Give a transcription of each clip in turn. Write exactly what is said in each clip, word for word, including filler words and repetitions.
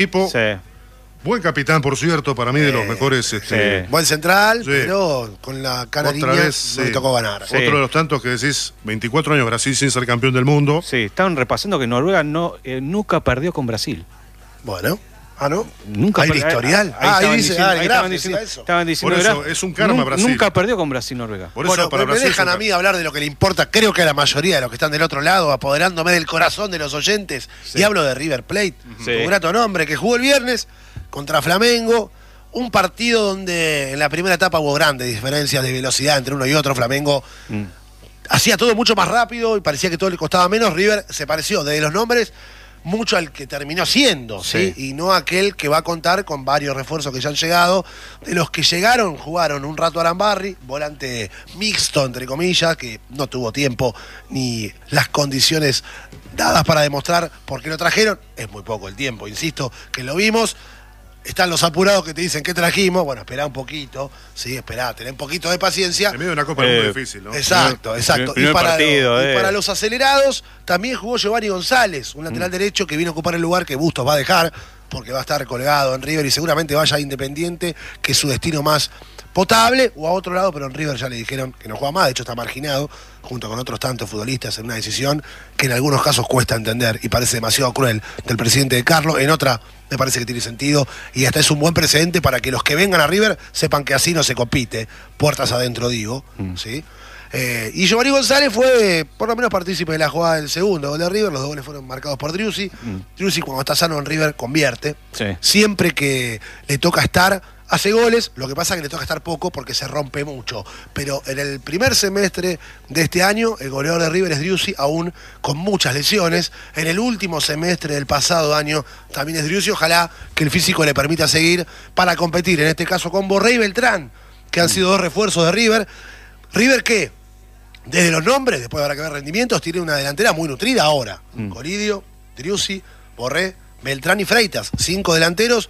equipo. Sí. Buen capitán, por cierto, para mí de los Eh, mejores. Este, sí. Buen central, Sí. pero con la canariña Otra vez, no le sí. tocó ganar. Sí. Otro de los tantos que decís, veinticuatro años Brasil sin ser campeón del mundo. Sí, estaban repasando que Noruega no, eh, nunca perdió con Brasil. Bueno, ah, ¿no? Nunca Hay per- historial. Ahí, Ah, ahí estaban dice, diciendo, ah, el ahí Graf estaban decía diciendo, eso. estaban diciendo Por eso, Graf, es un karma nun- Brasil. Nunca perdió con Brasil Noruega. Por eso Bueno, para me Brasil dejan es a un mí karma. hablar de lo que le importa, creo que a la mayoría de los que están del otro lado, apoderándome del corazón de los oyentes, y hablo de River Plate, Sí. un grato nombre, que jugó el viernes contra Flamengo, un partido donde en la primera etapa hubo grandes diferencias de velocidad entre uno y otro. Flamengo Mm. hacía todo mucho más rápido y parecía que todo le costaba menos. River se pareció, desde los nombres, mucho al que terminó siendo, ¿sí? Sí. Y no aquel que va a contar con varios refuerzos que ya han llegado. De los que llegaron, jugaron un rato Arambarri, volante mixto, entre comillas, que no tuvo tiempo ni las condiciones dadas para demostrar por qué lo trajeron. Es muy poco el tiempo, insisto, que lo vimos. Están los apurados que te dicen qué trajimos. Bueno, esperá un poquito, sí, esperá, tené un poquito de paciencia. En medio de una Copa del Eh, Mundo difícil, ¿no? Exacto, exacto. primer y, para, partido, lo- y eh. para los acelerados también jugó Giovanni González, un lateral derecho que vino a ocupar el lugar que Bustos va a dejar, porque va a estar colgado en River y seguramente vaya a Independiente, que es su destino más potable, o a otro lado, pero en River ya le dijeron que no juega más, de hecho está marginado, junto con otros tantos futbolistas, en una decisión que en algunos casos cuesta entender y parece demasiado cruel del presidente de Carlos, en otra me parece que tiene sentido y hasta es un buen precedente para que los que vengan a River sepan que así no se compite, puertas adentro digo, Mm. ¿sí? Eh, y Giovanni González fue por lo menos partícipe de la jugada del segundo gol de River, los dos goles fueron marcados por Driussi. Mm. Driussi cuando está sano en River convierte, Sí. siempre que le toca estar hace goles, lo que pasa es que le toca estar poco porque se rompe mucho, pero en el primer semestre de este año el goleador de River es Driussi, aún con muchas lesiones. En el último semestre del pasado año también es Driussi, ojalá que el físico le permita seguir para competir, en este caso con Borré y Beltrán, que han sido dos refuerzos de River. River que desde los nombres, después habrá que ver rendimientos, tiene una delantera muy nutrida ahora. Mm. Colidio, Driussi, Borré, Beltrán y Freitas. Cinco delanteros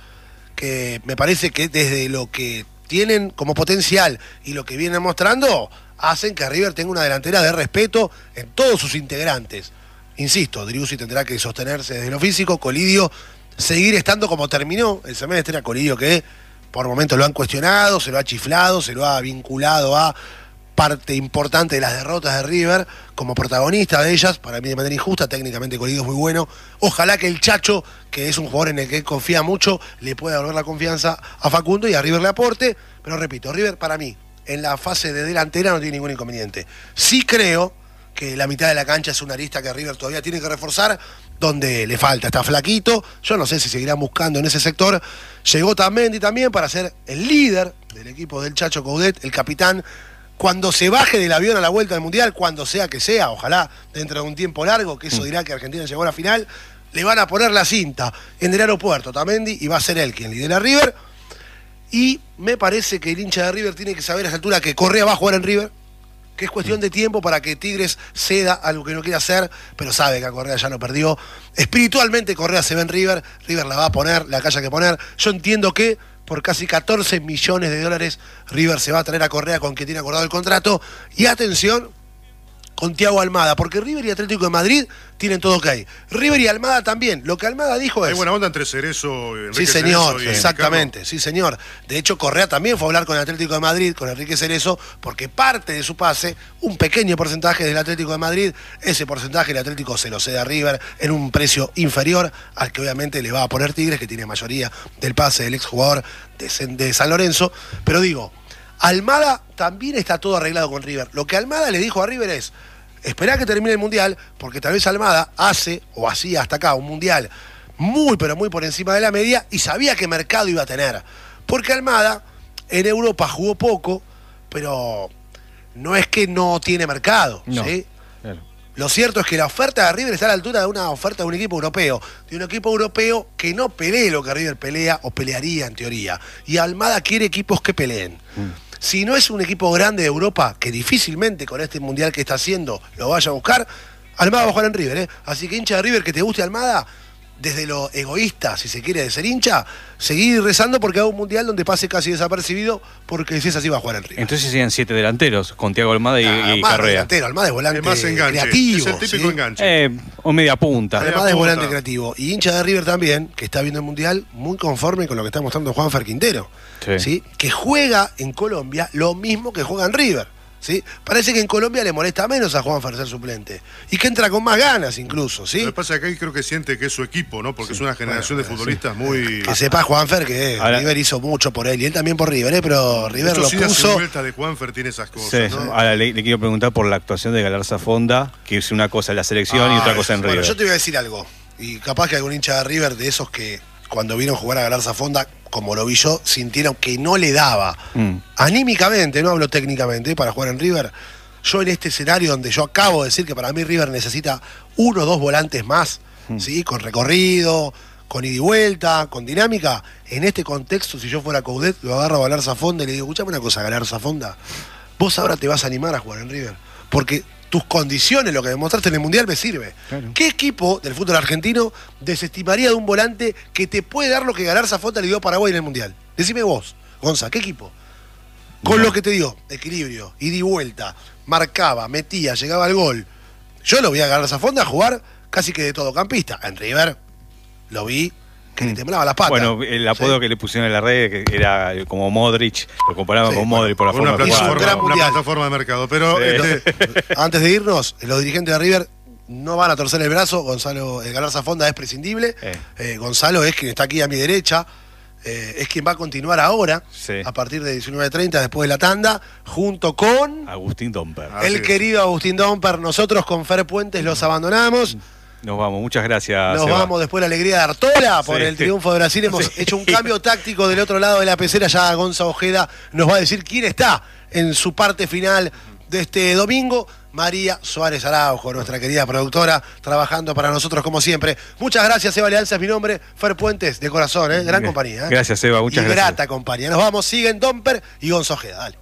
que me parece que desde lo que tienen como potencial y lo que vienen mostrando, hacen que River tenga una delantera de respeto en todos sus integrantes. Insisto, Driussi tendrá que sostenerse desde lo físico, Colidio seguir estando como terminó el semestre, a Colidio que por momentos lo han cuestionado, se lo ha chiflado, se lo ha vinculado a parte importante de las derrotas de River como protagonista de ellas, para mí de manera injusta. Técnicamente Colidio es muy bueno, ojalá que el Chacho, que es un jugador en el que él confía mucho, le pueda devolver la confianza a Facundo y a River le aporte, pero repito, River para mí en la fase de delantera no tiene ningún inconveniente. Sí creo que la mitad de la cancha es una arista que River todavía tiene que reforzar, donde le falta, está flaquito, yo no sé si seguirán buscando en ese sector. Llegó Tamendi también para ser el líder del equipo del Chacho Coudet, el capitán. Cuando se baje del avión a la vuelta del Mundial, cuando sea que sea, ojalá dentro de un tiempo largo, que eso dirá que Argentina llegó a la final, le van a poner la cinta en el aeropuerto Tamendi y va a ser él quien lidera a River. Y me parece que el hincha de River tiene que saber a esa altura que Correa va a jugar en River, que es cuestión de tiempo para que Tigres ceda algo que no quiere hacer, pero sabe que a Correa ya no perdió. Espiritualmente Correa se ve en River, River la va a poner, la que haya que poner. Yo entiendo que por casi catorce millones de dólares River se va a traer a Correa con quien tiene acordado el contrato. Y atención con Thiago Almada, porque River y Atlético de Madrid tienen todo ok. River y Almada también. Lo que Almada dijo es... Hay buena onda entre Cerezo, Enrique Sí, señor, Cerezo y exactamente, Ricardo. sí, señor. De hecho, Correa también fue a hablar con el Atlético de Madrid, con Enrique Cerezo, porque parte de su pase, un pequeño porcentaje del Atlético de Madrid, ese porcentaje el Atlético se lo cede a River en un precio inferior al que obviamente le va a poner Tigres, que tiene mayoría del pase del exjugador de, de San Lorenzo. Pero digo, Almada también está todo arreglado con River. Lo que Almada le dijo a River es: esperá que termine el Mundial, porque tal vez Almada hace, o hacía hasta acá, un Mundial muy, pero muy por encima de la media, y sabía qué mercado iba a tener. Porque Almada en Europa jugó poco, pero no es que no tiene mercado, No, ¿sí? claro. Lo cierto es que la oferta de River está a la altura de una oferta de un equipo europeo, de un equipo europeo que no pelee lo que River pelea, o pelearía en teoría. Y Almada quiere equipos que peleen. Mm. Si no es un equipo grande de Europa, que difícilmente con este Mundial que está haciendo lo vaya a buscar, Almada va a jugar en River, ¿eh? Así que hincha de River que te guste Almada, desde lo egoísta, si se quiere, de ser hincha, seguir rezando porque haga un mundial donde pase casi desapercibido, porque si es así va a jugar en River. Entonces serían siete delanteros, con Thiago Almada y, Ah, y Almada es Carrea. delantero, Almada es volante Es más enganche. creativo. Es el típico ¿sí? enganche. Eh, o media punta. Almada es punta. volante creativo. Y hincha de River también, que está viendo el mundial, muy conforme con lo que está mostrando Juanfer Quintero. Sí. ¿sí? Que juega en Colombia lo mismo que juega en River. ¿sí? Parece que en Colombia le molesta menos a Juanfer ser suplente. Y que entra con más ganas incluso. ¿sí? Lo que pasa es que ahí creo que siente que es su equipo, ¿no? Porque es una generación Bueno, de futbolistas muy... Que sepa Juanfer que Ahora- River hizo mucho por él. Y él también por River, ¿eh? Pero River Esto lo sí, la puso. vuelta de Juanfer tiene esas cosas, Sí. ¿no? Ahora le, le quiero preguntar por la actuación de Galarza Fonda, que es una cosa en la selección y Ah, otra cosa en bueno, River. yo te voy a decir algo. Y capaz que algún hincha de River, de esos que cuando vieron jugar a Galarza Fonda, como lo vi yo, sintieron que no le daba Mm. anímicamente, no hablo técnicamente, para jugar en River. Yo en este escenario donde yo acabo de decir que para mí River necesita uno o dos volantes más, Mm. ¿sí? Con recorrido, con ida y vuelta, con dinámica. En este contexto, si yo fuera Coudet, lo agarro a Galarza Fonda y le digo, escuchame una cosa, Galarza Fonda, vos ahora te vas a animar a jugar en River. Porque tus condiciones, lo que demostraste en el Mundial, me sirve. Claro. ¿Qué equipo del fútbol argentino desestimaría de un volante que te puede dar lo que Galarza Fonda le dio a Paraguay en el Mundial? Decime vos, Gonza, ¿qué equipo? Con No. lo que te digo, equilibrio, ida y vuelta, marcaba, metía, llegaba al gol. Yo lo vi a Galarza Fonda jugar casi que de todocampista. En River lo vi que le temblaba las patas. Bueno, el apodo Sí. que le pusieron en la red que era como Modric, lo comparaban Sí, con bueno, Modric por la Una forma de hizo un jugar. gran plataforma, una mundial. plataforma de mercado. Pero Sí. este, Antes de irnos, los dirigentes de River no van a torcer el brazo. Gonzalo eh, Galarza Fonda es prescindible. Eh. Eh, Gonzalo es quien está aquí a mi derecha. Eh, es quien va a continuar ahora, Sí. a partir de diecinueve treinta, después de la tanda, junto con Agustín Domper. Así el es. querido Agustín Domper. Nosotros con Fer Puentes los abandonamos. Nos vamos, muchas gracias. Nos Seba. vamos después de la alegría de Artola por Sí. el triunfo de Brasil. Hemos Sí. hecho un cambio táctico del otro lado de la pecera. Ya Gonza Ojeda nos va a decir quién está en su parte final de este domingo. María Suárez Araujo, nuestra querida productora, trabajando para nosotros como siempre. Muchas gracias, Eva Leanza, es mi nombre. Fer Puentes, de corazón, ¿eh? Gran compañía. ¿eh? Gracias, Eva, muchas y gracias. grata compañía. Nos vamos, siguen Domper y Gonza Ojeda. Dale.